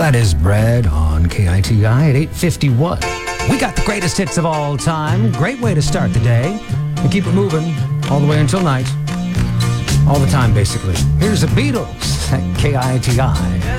That is Bread on KITI at 8:51. We got the greatest hits of all time. Great way to start the day. And keep it moving all the way until night. All the time, basically. Here's the Beatles at KITI.